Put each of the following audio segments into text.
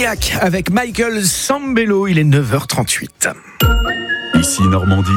Cognac avec Michael Sambello, il est 9h38. Ici Normandie,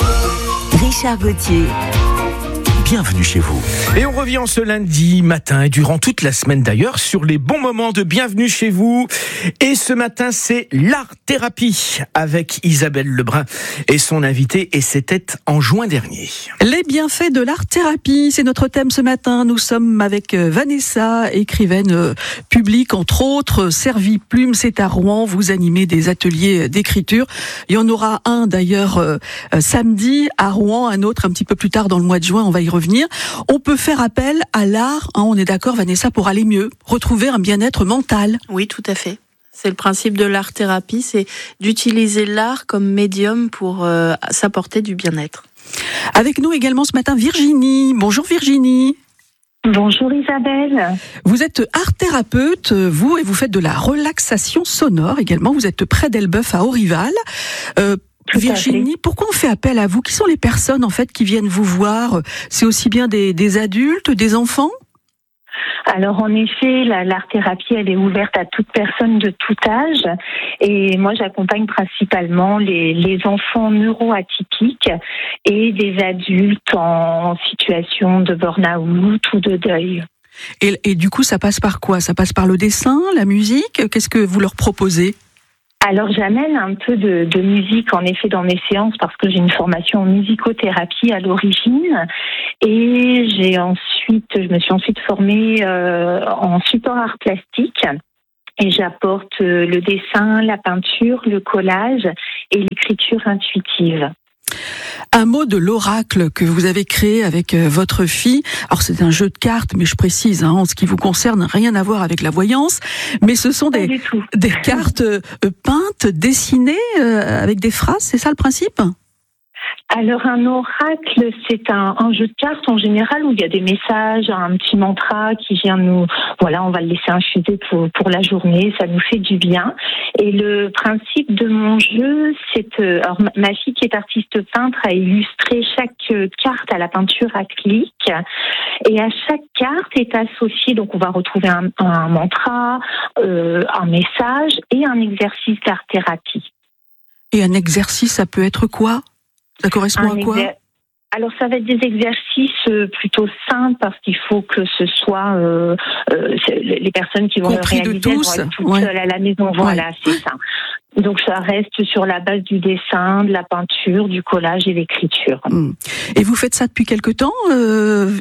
Richard Gauthier. bienvenue chez vous. Et on revient ce lundi matin et durant toute la semaine d'ailleurs sur les bons moments de bienvenue chez vous. Et ce matin, c'est l'art-thérapie avec Isabelle Lebrun et son invité, et c'était en juin dernier. Les bienfaits de l'art-thérapie, c'est notre thème ce matin. Nous sommes avec Vanessa, écrivaine publique, entre autres, Serviplume, c'est à Rouen. Vous animez des ateliers d'écriture. Il y en aura un d'ailleurs samedi à Rouen, un autre un petit peu plus tard dans le mois de juin, on va y revenir. On peut faire appel à l'art, on est d'accord Vanessa, pour aller mieux, retrouver un bien-être mental. Oui, tout à fait. C'est le principe de l'art-thérapie, c'est d'utiliser l'art comme médium pour s'apporter du bien-être. Avec nous également ce matin Virginie. Bonjour Virginie. Bonjour Isabelle. Vous êtes art-thérapeute, vous, et vous faites de la relaxation sonore également. Vous êtes près d'Elbeuf à Orival. Virginie, pourquoi on fait appel à vous? Qui sont les personnes en fait qui viennent vous voir? C'est aussi bien des adultes, des enfants? Alors en effet, l'art-thérapie, elle est ouverte à toute personne de tout âge, et moi j'accompagne principalement les enfants neuroatypiques et des adultes en situation de burn-out ou de deuil. Et du coup, ça passe par quoi? Ça passe par le dessin, la musique? Qu'est-ce que vous leur proposez? Alors j'amène un peu de musique en effet dans mes séances parce que j'ai une formation en musicothérapie à l'origine, et je me suis ensuite formée en support art plastique, et j'apporte le dessin, la peinture, le collage et l'écriture intuitive. Un mot de l'oracle que vous avez créé avec votre fille. Alors c'est un jeu de cartes, mais je précise, en ce qui vous concerne, rien à voir avec la voyance, mais ce sont des cartes peintes, dessinées avec des phrases, c'est ça le principe ? Alors un oracle, c'est un jeu de cartes en général où il y a des messages, un petit mantra qui vient nous, on va le laisser infuser pour la journée, ça nous fait du bien. Et le principe de mon jeu, alors ma fille qui est artiste peintre a illustré chaque carte à la peinture acrylique, et à chaque carte est associé, donc on va retrouver un mantra, un message et un exercice d'art-thérapie. Et un exercice, ça peut être quoi ? Ça correspond à quoi ? Alors ça va être des exercices plutôt simples parce qu'il faut que ce soit les personnes qui vont compris le réaliser de tous, vont être toutes seules à la maison. Voilà, c'est ça. Donc ça reste sur la base du dessin, de la peinture, du collage et l'écriture. Et vous faites ça depuis quelque temps, Virginie ?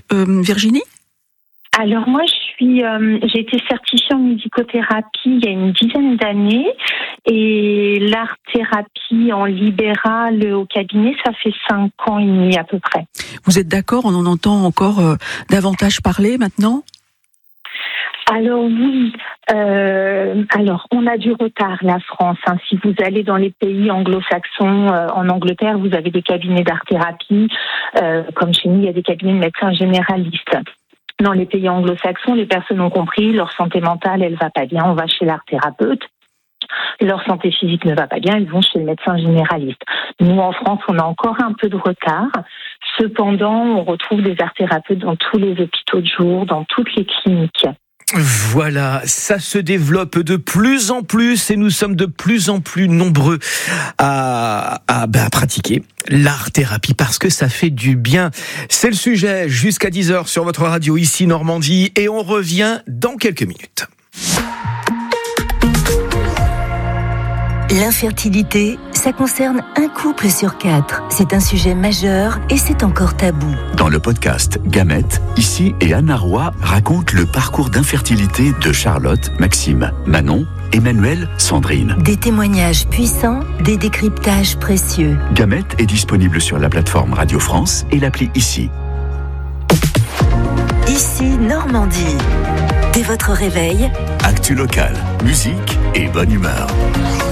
Alors moi, j'ai été certifiée en musicothérapie il y a une dizaine d'années, et l'art-thérapie en libéral au cabinet, ça fait 5 ans et demi à peu près. Vous êtes d'accord, on en entend encore davantage parler maintenant ? Alors oui, on a du retard, la France. Si vous allez dans les pays anglo-saxons, en Angleterre, vous avez des cabinets d'art-thérapie, comme chez nous, il y a des cabinets de médecins généralistes. Dans les pays anglo-saxons, les personnes ont compris, leur santé mentale, elle va pas bien, on va chez l'art-thérapeute. Leur santé physique ne va pas bien, ils vont chez le médecin généraliste. Nous, en France, on a encore un peu de retard. Cependant, on retrouve des art-thérapeutes dans tous les hôpitaux de jour, dans toutes les cliniques. Voilà, ça se développe de plus en plus et nous sommes de plus en plus nombreux à pratiquer l'art-thérapie parce que ça fait du bien. C'est le sujet jusqu'à 10h sur votre radio ici Normandie, et on revient dans quelques minutes. L'infertilité, ça concerne un couple sur 4. C'est un sujet majeur et c'est encore tabou. Dans le podcast Gamète, Ici et Anna Roy racontent le parcours d'infertilité de Charlotte, Maxime, Manon, Emmanuel, Sandrine. Des témoignages puissants, des décryptages précieux. Gamète est disponible sur la plateforme Radio France et l'appli Ici. Ici Normandie. Dès votre réveil, Actu local, musique et bonne humeur.